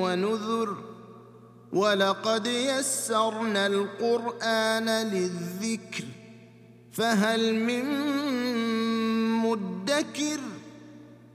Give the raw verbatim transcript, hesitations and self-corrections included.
ونذر ولقد يسرنا القرآن للذكر فهل من مدكر